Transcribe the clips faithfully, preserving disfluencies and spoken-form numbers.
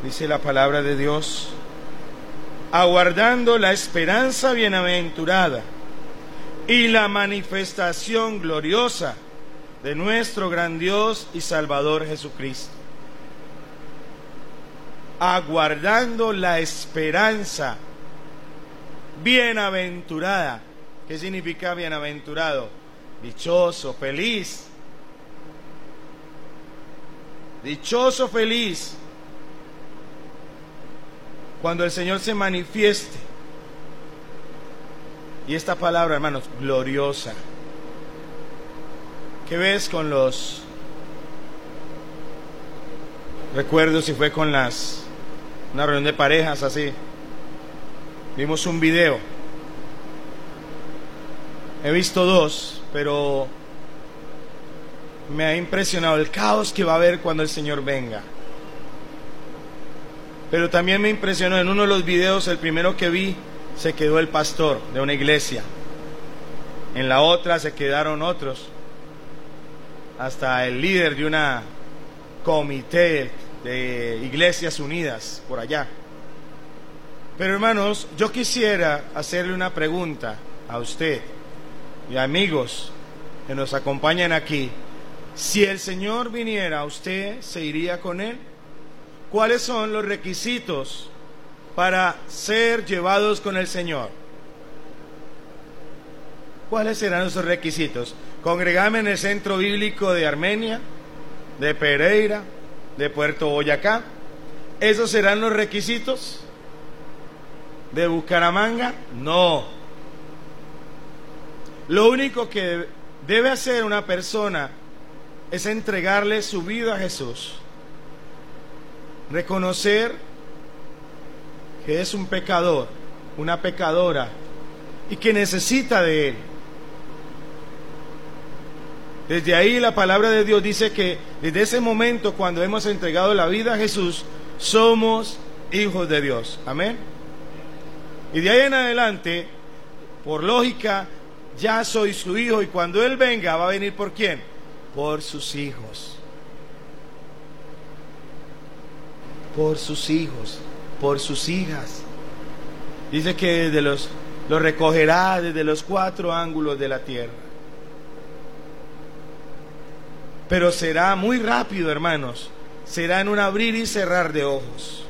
Dice la palabra de Dios: aguardando la esperanza bienaventurada y la manifestación gloriosa de nuestro gran Dios y Salvador Jesucristo. Aguardando la esperanza bienaventurada. ¿Qué significa bienaventurado? Dichoso, feliz. Dichoso, feliz. Cuando el Señor se manifieste. Y esta palabra, hermanos, gloriosa. ¿Qué ves con los... Recuerdo si fue con las... una reunión de parejas así. Vimos un video. He visto dos, pero me ha impresionado el caos que va a haber cuando el Señor venga. Pero también me impresionó en uno de los videos, el primero que vi, se quedó el pastor de una iglesia. En la otra se quedaron otros. Hasta el líder de una comité de Iglesias Unidas por allá. Pero hermanos, yo quisiera hacerle una pregunta a usted y amigos que nos acompañan aquí. Si el Señor viniera, ¿usted se iría con Él? ¿Cuáles son los requisitos para ser llevados con el Señor? ¿Cuáles serán esos requisitos? Congregarme en el Centro Bíblico de Armenia, de Pereira, de Puerto Boyacá. ¿Esos serán los requisitos? ¿De Bucaramanga? No. Lo único que debe hacer una persona es entregarle su vida a Jesús. Reconocer que es un pecador, una pecadora, y que necesita de Él. Desde ahí la palabra de Dios dice que desde ese momento, cuando hemos entregado la vida a Jesús, somos hijos de Dios. Amén. Y de ahí en adelante, por lógica, ya soy su hijo, y cuando Él venga, ¿va a venir por quién? Por sus hijos. Por sus hijos, por sus hijas. Dice que desde los, los recogerá desde los cuatro ángulos de la tierra. Pero será muy rápido, hermanos. Será en un abrir y cerrar de ojos.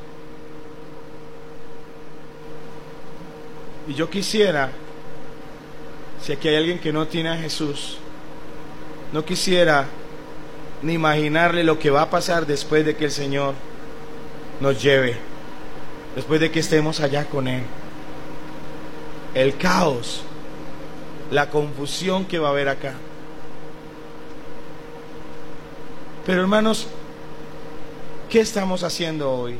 Y yo quisiera, si aquí hay alguien que no tiene a Jesús, no quisiera ni imaginarle lo que va a pasar después de que el Señor nos lleve, después de que estemos allá con Él. El caos, la confusión que va a haber acá. Pero hermanos, ¿qué estamos haciendo hoy?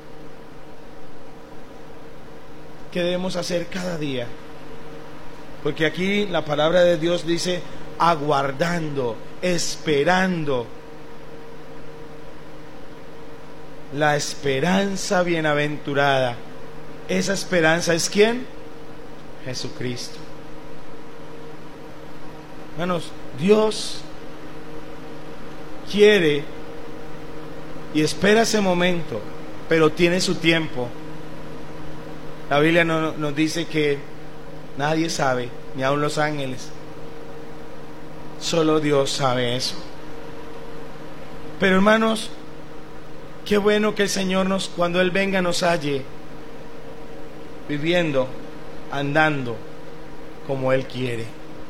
¿Qué debemos hacer cada día? Porque aquí la palabra de Dios dice aguardando, esperando. La esperanza bienaventurada. Esa esperanza es ¿quién? Jesucristo. Hermanos, Dios quiere y espera ese momento, pero tiene su tiempo. La Biblia no, nos dice que nadie sabe, ni aun los ángeles. Solo Dios sabe eso. Pero hermanos, qué bueno que el Señor nos, cuando Él venga, nos halle viviendo, andando como Él quiere.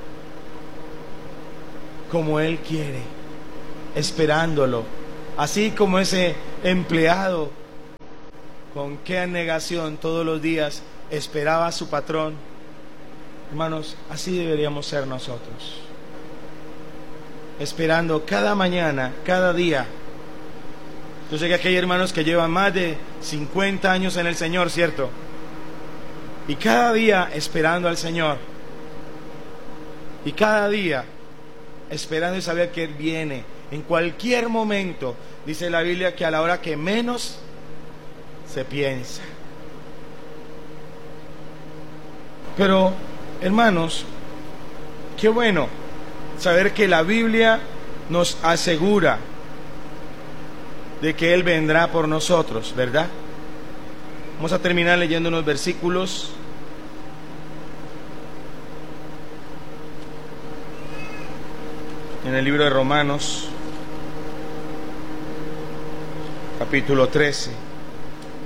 Como Él quiere, esperándolo. Así como ese empleado, con qué abnegación todos los días esperaba a su patrón. Hermanos, así deberíamos ser nosotros. Esperando cada mañana, cada día. Yo sé que aquí hay hermanos que llevan más de cincuenta años en el Señor, ¿cierto? Y cada día esperando al Señor. Y cada día esperando y saber que Él viene en cualquier momento. Dice la Biblia que a la hora que menos se piensa. Pero, hermanos, qué bueno saber que la Biblia nos asegura de que Él vendrá por nosotros, ¿verdad? Vamos a terminar leyendo unos versículos. En el libro de Romanos, capítulo trece.